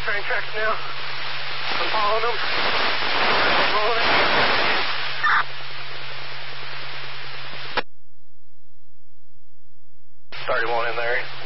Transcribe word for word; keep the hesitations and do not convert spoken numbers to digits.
train tracks now. I'm following them. I'm rolling it. thirty-one in there.